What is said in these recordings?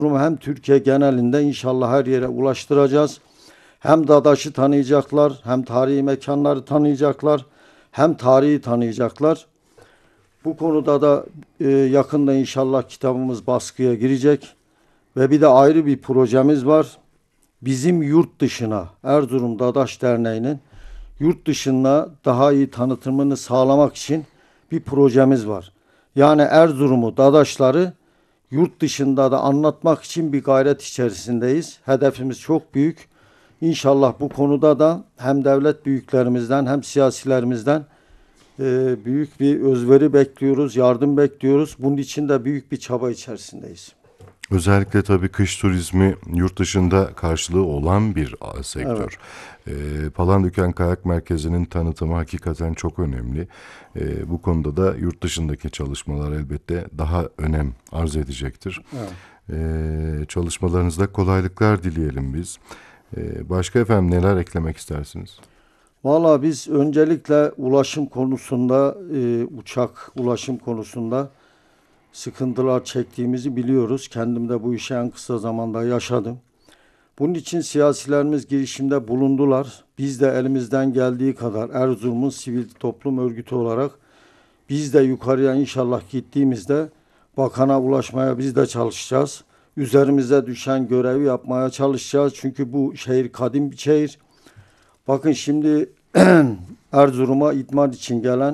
Hem Türkiye genelinde inşallah her yere ulaştıracağız. Hem Dadaş'ı tanıyacaklar, hem tarihi mekanları tanıyacaklar, hem tarihi tanıyacaklar. Bu konuda da yakında inşallah kitabımız baskıya girecek. Ve bir de ayrı bir projemiz var. Bizim yurt dışına, Erzurum Dadaş Derneği'nin yurt dışına daha iyi tanıtımını sağlamak için bir projemiz var. Yani Erzurum'u, Dadaşları yurt dışında da anlatmak için bir gayret içerisindeyiz. Hedefimiz çok büyük. İnşallah bu konuda da hem devlet büyüklerimizden hem siyasilerimizden büyük bir özveri bekliyoruz, yardım bekliyoruz. Bunun için de büyük bir çaba içerisindeyiz. Özellikle tabii kış turizmi yurt dışında karşılığı olan bir sektör. Evet. Palandöken Kayak Merkezi'nin tanıtımı hakikaten çok önemli. Bu konuda da yurt dışındaki çalışmalar elbette daha önem arz edecektir. Evet. Çalışmalarınızda kolaylıklar dileyelim biz. Başka efendim neler eklemek istersiniz? Valla biz öncelikle ulaşım konusunda, uçak ulaşım konusunda sıkıntılar çektiğimizi biliyoruz. Kendim de bu işi en kısa zamanda yaşadım. Bunun için siyasilerimiz girişimde bulundular. Biz de elimizden geldiği kadar Erzurum'un sivil toplum örgütü olarak biz de yukarıya inşallah gittiğimizde bakana ulaşmaya biz de çalışacağız. Üzerimize düşen görevi yapmaya çalışacağız. Çünkü bu şehir kadim bir şehir. Bakın şimdi Erzurum'a idman için gelen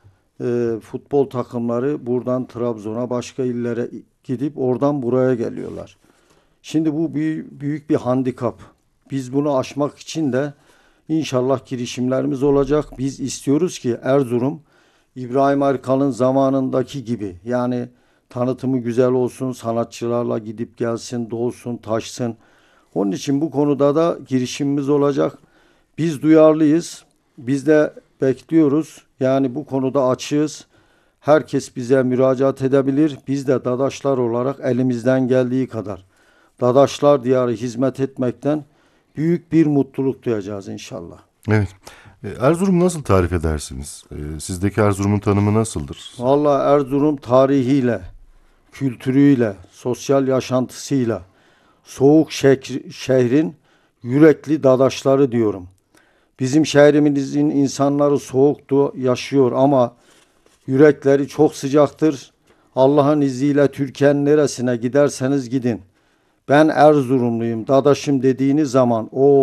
futbol takımları buradan Trabzon'a, başka illere gidip oradan buraya geliyorlar. Şimdi bu büyük bir handikap. Biz bunu aşmak için de inşallah girişimlerimiz olacak. Biz istiyoruz ki Erzurum İbrahim Erkal'ın zamanındaki gibi, yani tanıtımı güzel olsun, sanatçılarla gidip gelsin, dolsun, taşsın. Onun için bu konuda da girişimimiz olacak. Biz duyarlıyız. Biz de bekliyoruz. Yani bu konuda açığız. Herkes bize müracaat edebilir. Biz de Dadaşlar olarak elimizden geldiği kadar Dadaşlar diyarı hizmet etmekten büyük bir mutluluk duyacağız inşallah. Evet. Erzurum nasıl tarif edersiniz? Sizdeki Erzurum'un tanımı nasıldır? Vallahi Erzurum tarihiyle, kültürüyle, sosyal yaşantısıyla, soğuk şehrin yürekli Dadaşları diyorum. Bizim şehrimizin insanları soğuktu, yaşıyor ama yürekleri çok sıcaktır. Allah'ın izniyle Türkiye'nin neresine giderseniz gidin, ben Erzurumluyum, Dadaşım dediğiniz zaman o